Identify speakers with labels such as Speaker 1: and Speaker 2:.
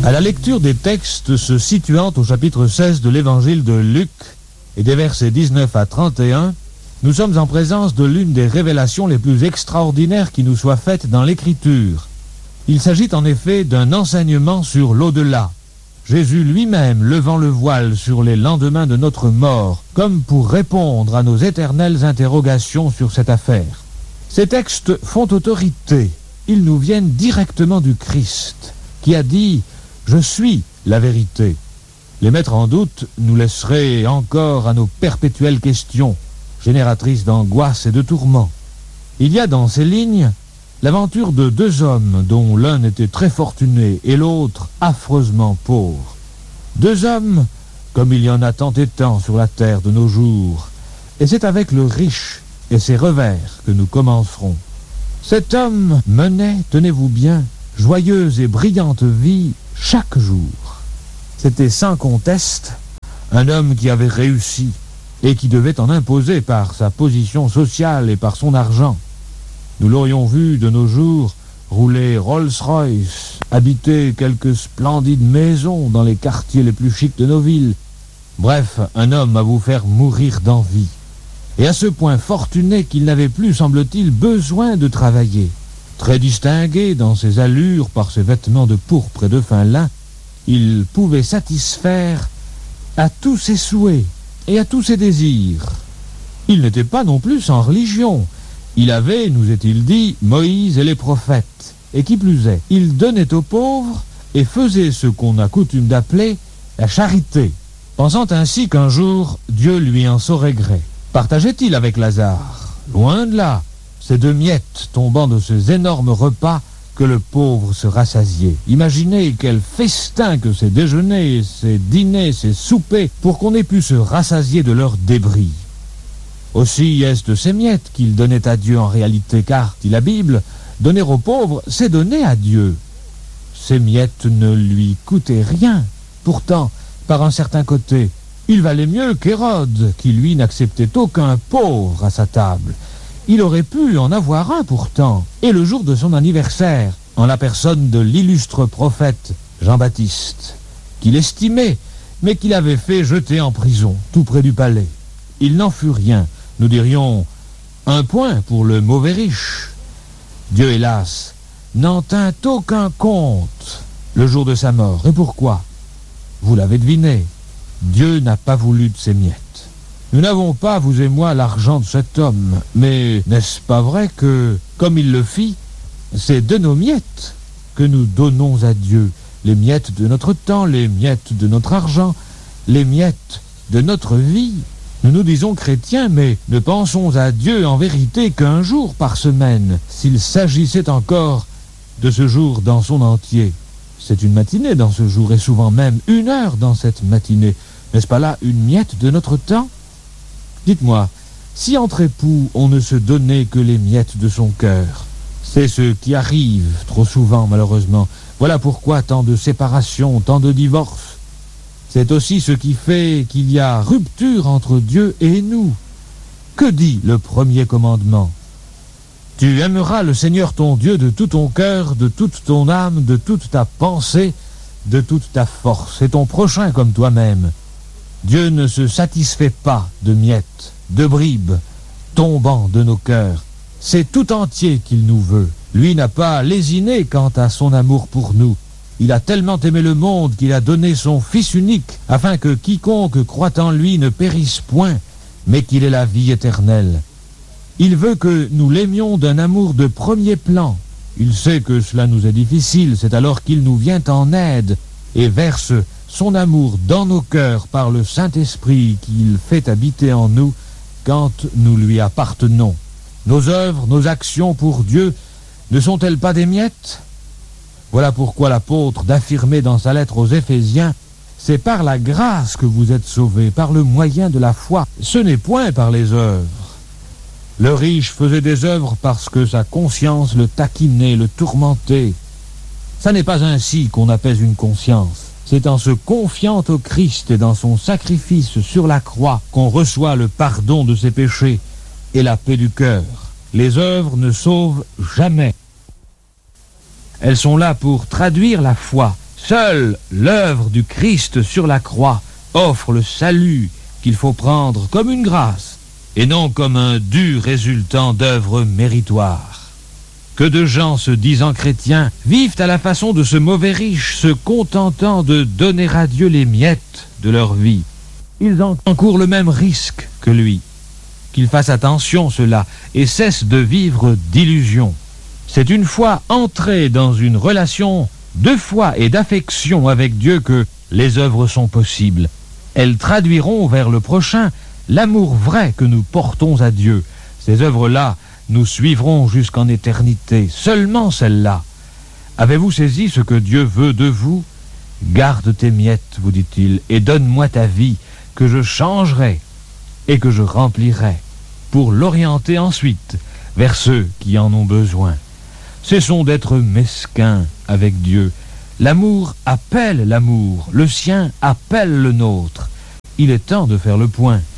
Speaker 1: À la lecture des textes se situant au chapitre 16 de l'évangile de Luc et des versets 19 à 31, nous sommes en présence de l'une des révélations les plus extraordinaires qui nous soit faite dans l'Écriture. Il s'agit en effet d'un enseignement sur l'au-delà. Jésus lui-même levant le voile sur les lendemains de notre mort, comme pour répondre à nos éternelles interrogations sur cette affaire. Ces textes font autorité. Ils nous viennent directement du Christ, qui a dit « Je suis la vérité ». Les mettre en doute nous laisserait encore à nos perpétuelles questions, génératrices d'angoisse et de tourments. Il y a dans ces lignes l'aventure de deux hommes dont l'un était très fortuné et l'autre affreusement pauvre. Deux hommes, comme il y en a tant et tant sur la terre de nos jours, et c'est avec le riche et ses revers que nous commencerons. Cet homme menait, tenez-vous bien, joyeuse et brillante vie chaque jour. C'était sans conteste un homme qui avait réussi et qui devait en imposer par sa position sociale et par son argent. Nous l'aurions vu de nos jours rouler Rolls-Royce, habiter quelques splendides maisons dans les quartiers les plus chics de nos villes. Bref, un homme à vous faire mourir d'envie. Et à ce point fortuné qu'il n'avait plus, semble-t-il, besoin de travailler. Très distingué dans ses allures par ses vêtements de pourpre et de fin lin, il pouvait satisfaire à tous ses souhaits et à tous ses désirs. Il n'était pas non plus sans religion. Il avait, nous est-il dit, Moïse et les prophètes. Et qui plus est, il donnait aux pauvres et faisait ce qu'on a coutume d'appeler la charité, pensant ainsi qu'un jour Dieu lui en saurait gré. Partageait-il avec Lazare? Loin de là, ces deux miettes tombant de ces énormes repas que le pauvre se rassasiait. Imaginez quel festin que ces déjeuners, ces dîners, ces soupers, pour qu'on ait pu se rassasier de leurs débris. Aussi est-ce de ces miettes qu'il donnait à Dieu en réalité, car, dit la Bible, donner aux pauvres, c'est donner à Dieu. Ces miettes ne lui coûtaient rien. Pourtant, par un certain côté, il valait mieux qu'Hérode, qui lui n'acceptait aucun pauvre à sa table. Il aurait pu en avoir un pourtant, et le jour de son anniversaire, en la personne de l'illustre prophète Jean-Baptiste, qu'il estimait, mais qu'il avait fait jeter en prison, tout près du palais. Il n'en fut rien, nous dirions un point pour le mauvais riche. Dieu, hélas, n'en tint aucun compte le jour de sa mort. Et pourquoi? Vous l'avez deviné, Dieu n'a pas voulu de ses miettes. Nous n'avons pas, vous et moi, l'argent de cet homme, mais n'est-ce pas vrai que, comme il le fit, c'est de nos miettes que nous donnons à Dieu, les miettes de notre temps, les miettes de notre argent, les miettes de notre vie. Nous nous disons chrétiens, mais ne pensons à Dieu en vérité qu'un jour par semaine, s'il s'agissait encore de ce jour dans son entier. C'est une matinée dans ce jour, et souvent même 1 heure dans cette matinée. N'est-ce pas là une miette de notre temps? Dites-moi, si entre époux on ne se donnait que les miettes de son cœur, c'est ce qui arrive trop souvent malheureusement. Voilà pourquoi tant de séparations, tant de divorces. C'est aussi ce qui fait qu'il y a rupture entre Dieu et nous. Que dit le premier commandement? Tu aimeras le Seigneur ton Dieu de tout ton cœur, de toute ton âme, de toute ta pensée, de toute ta force, et ton prochain comme toi-même. Dieu ne se satisfait pas de miettes, de bribes, tombant de nos cœurs. C'est tout entier qu'il nous veut. Lui n'a pas lésiné quant à son amour pour nous. Il a tellement aimé le monde qu'il a donné son Fils unique, afin que quiconque croit en lui ne périsse point, mais qu'il ait la vie éternelle. Il veut que nous l'aimions d'un amour de premier plan. Il sait que cela nous est difficile, c'est alors qu'il nous vient en aide et verse son amour dans nos cœurs par le Saint-Esprit qu'il fait habiter en nous quand nous lui appartenons. Nos œuvres, nos actions pour Dieu ne sont-elles pas des miettes? Voilà pourquoi l'apôtre d'affirmer dans sa lettre aux Éphésiens « C'est par la grâce que vous êtes sauvés, par le moyen de la foi, ce n'est point par les œuvres. » Le riche faisait des œuvres parce que sa conscience le taquinait, le tourmentait. Ça n'est pas ainsi qu'on apaise une conscience. C'est en se confiant au Christ et dans son sacrifice sur la croix qu'on reçoit le pardon de ses péchés et la paix du cœur. Les œuvres ne sauvent jamais. Elles sont là pour traduire la foi Seule l'œuvre du Christ sur la croix offre le salut qu'il faut prendre comme une grâce et non comme un dû résultant d'œuvres méritoires. Que de gens se disant chrétiens vivent à la façon de ce mauvais riche, se contentant de donner à Dieu les miettes de leur vie. Ils encourent le même risque que lui. Qu'ils fassent attention, cela, et cessent de vivre d'illusions. C'est une fois entrés dans une relation de foi et d'affection avec Dieu que les œuvres sont possibles. Elles traduiront vers le prochain l'amour vrai que nous portons à Dieu. Ces œuvres-là nous suivront jusqu'en éternité, seulement celles-là. Avez-vous saisi ce que Dieu veut de vous? Garde tes miettes, vous dit-il, et donne-moi ta vie, que je changerai et que je remplirai, pour l'orienter ensuite vers ceux qui en ont besoin. Cessons d'être mesquins avec Dieu. L'amour appelle l'amour, le sien appelle le nôtre. Il est temps de faire le point.